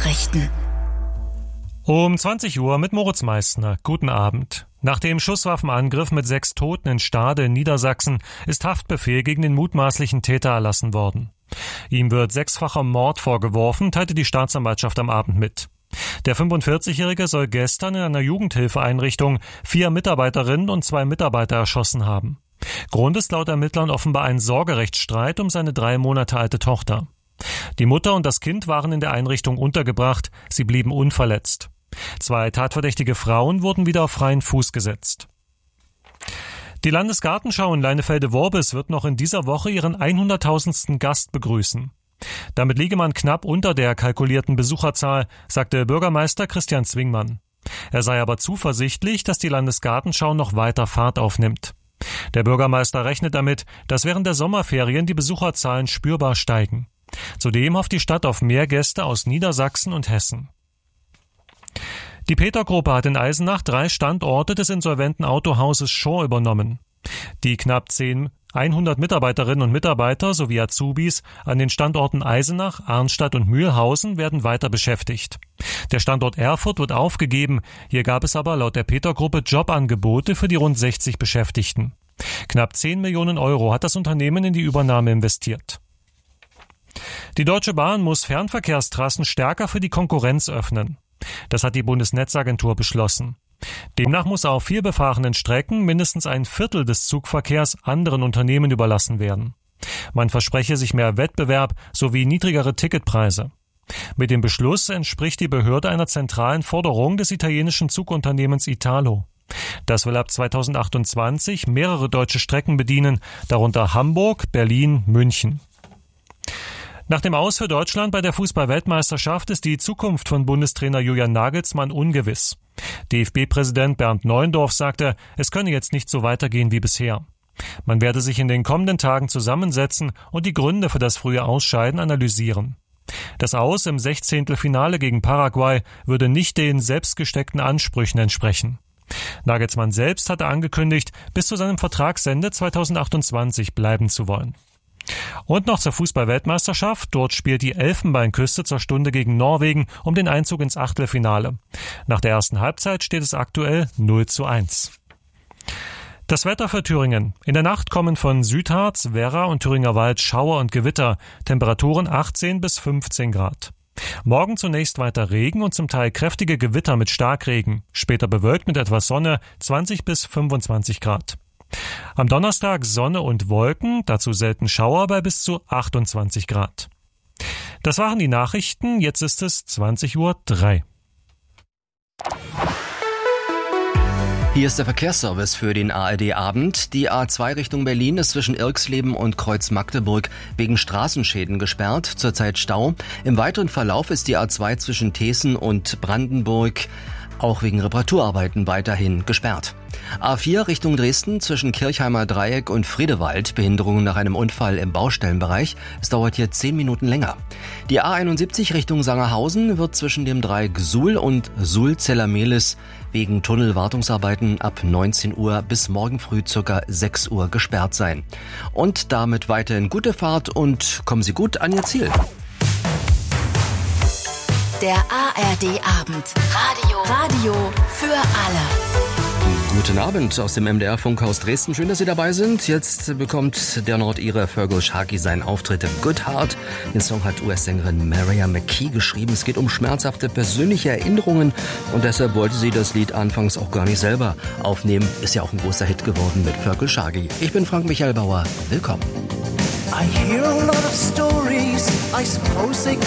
Nachrichten. Um 20 Uhr mit Moritz Meissner. Guten Abend. Nach dem Schusswaffenangriff mit 6 Toten in Stade in Niedersachsen ist Haftbefehl gegen den mutmaßlichen Täter erlassen worden. Ihm wird 6-facher Mord vorgeworfen, teilte die Staatsanwaltschaft am Abend mit. Der 45-Jährige soll gestern in einer Jugendhilfeeinrichtung 4 Mitarbeiterinnen und 2 Mitarbeiter erschossen haben. Grund ist laut Ermittlern offenbar ein Sorgerechtsstreit um seine 3 Monate alte Tochter. Die Mutter und das Kind waren in der Einrichtung untergebracht, sie blieben unverletzt. 2 tatverdächtige Frauen wurden wieder auf freien Fuß gesetzt. Die Landesgartenschau in Leinefelde-Worbis wird noch in dieser Woche ihren 100.000. Gast begrüßen. Damit liege man knapp unter der kalkulierten Besucherzahl, sagte Bürgermeister Christian Zwingmann. Er sei aber zuversichtlich, dass die Landesgartenschau noch weiter Fahrt aufnimmt. Der Bürgermeister rechnet damit, dass während der Sommerferien die Besucherzahlen spürbar steigen. Zudem hofft die Stadt auf mehr Gäste aus Niedersachsen und Hessen. Die Peter-Gruppe hat in Eisenach 3 Standorte des insolventen Autohauses Schorr übernommen. Die knapp 100 Mitarbeiterinnen und Mitarbeiter sowie Azubis an den Standorten Eisenach, Arnstadt und Mühlhausen werden weiter beschäftigt. Der Standort Erfurt wird aufgegeben, hier gab es aber laut der Peter-Gruppe Jobangebote für die rund 60 Beschäftigten. Knapp 10 Millionen Euro hat das Unternehmen in die Übernahme investiert. Die Deutsche Bahn muss Fernverkehrstrassen stärker für die Konkurrenz öffnen. Das hat die Bundesnetzagentur beschlossen. Demnach muss auf vielbefahrenen Strecken mindestens ein Viertel des Zugverkehrs anderen Unternehmen überlassen werden. Man verspreche sich mehr Wettbewerb sowie niedrigere Ticketpreise. Mit dem Beschluss entspricht die Behörde einer zentralen Forderung des italienischen Zugunternehmens Italo. Das will ab 2028 mehrere deutsche Strecken bedienen, darunter Hamburg, Berlin, München. Nach dem Aus für Deutschland bei der Fußball-Weltmeisterschaft ist die Zukunft von Bundestrainer Julian Nagelsmann ungewiss. DFB-Präsident Bernd Neuendorf sagte, es könne jetzt nicht so weitergehen wie bisher. Man werde sich in den kommenden Tagen zusammensetzen und die Gründe für das frühe Ausscheiden analysieren. Das Aus im 16. Finale gegen Paraguay würde nicht den selbstgesteckten Ansprüchen entsprechen. Nagelsmann selbst hatte angekündigt, bis zu seinem Vertragsende 2028 bleiben zu wollen. Und noch zur Fußball-Weltmeisterschaft. Dort spielt die Elfenbeinküste zur Stunde gegen Norwegen um den Einzug ins Achtelfinale. Nach der ersten Halbzeit steht es aktuell 0:1. Das Wetter für Thüringen. In der Nacht kommen von Südharz, Werra und Thüringer Wald Schauer und Gewitter. Temperaturen 18 bis 15 Grad. Morgen zunächst weiter Regen und zum Teil kräftige Gewitter mit Starkregen. Später bewölkt mit etwas Sonne 20 bis 25 Grad. Am Donnerstag Sonne und Wolken, dazu selten Schauer bei bis zu 28 Grad. Das waren die Nachrichten, jetzt ist es 20:03 Uhr. Hier ist der Verkehrsservice für den ARD-Abend. Die A2 Richtung Berlin ist zwischen Irxleben und Kreuz Magdeburg wegen Straßenschäden gesperrt, zurzeit Stau. Im weiteren Verlauf ist die A2 zwischen Teeßen und Brandenburg auch wegen Reparaturarbeiten weiterhin gesperrt. A4 Richtung Dresden zwischen Kirchheimer Dreieck und Friedewald, Behinderungen nach einem Unfall im Baustellenbereich. Es dauert hier 10 Minuten länger. Die A71 Richtung Sangerhausen wird zwischen dem Dreieck Suhl und Suhl-Zellermehlis wegen Tunnelwartungsarbeiten ab 19 Uhr bis morgen früh ca. 6 Uhr gesperrt sein. Und damit weiterhin gute Fahrt und kommen Sie gut an Ihr Ziel. Der ARD-Abend. Radio für alle. Guten Abend aus dem MDR-Funkhaus Dresden. Schön, dass Sie dabei sind. Jetzt bekommt der Nordire Fergal Sharkey seinen Auftritt im Good Heart. Den Song hat US-Sängerin Mariah McKee geschrieben. Es geht um schmerzhafte persönliche Erinnerungen und deshalb wollte sie das Lied anfangs auch gar nicht selber aufnehmen. Ist ja auch ein großer Hit geworden mit Fergal Sharkey. Ich bin Frank Michael Bauer. Willkommen. I hear a lot of stories, I suppose they